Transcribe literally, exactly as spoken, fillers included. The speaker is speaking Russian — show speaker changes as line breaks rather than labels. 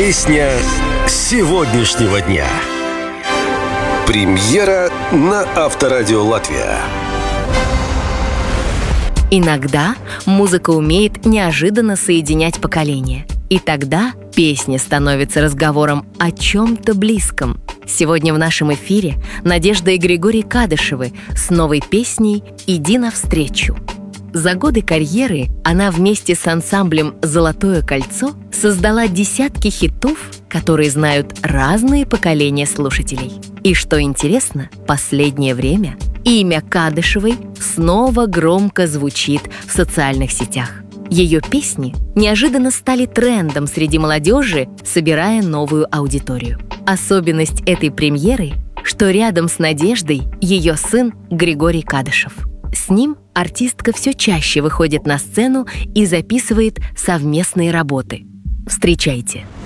Песня сегодняшнего дня. Премьера на Авторадио Латвия.
Иногда музыка умеет неожиданно соединять поколения. И тогда песня становится разговором о чем-то близком. Сегодня в нашем эфире Надежда и Григорий Кадышевы с новой песней «Иди навстречу». За годы карьеры она вместе с ансамблем «Золотое кольцо» создала десятки хитов, которые знают разные поколения слушателей. И что интересно, последнее время имя Кадышевой снова громко звучит в социальных сетях. Ее песни неожиданно стали трендом среди молодежи, собирая новую аудиторию. Особенность этой премьеры, что рядом с Надеждой ее сын Григорий Кадышев. С ним артистка все чаще выходит на сцену и записывает совместные работы. Встречайте!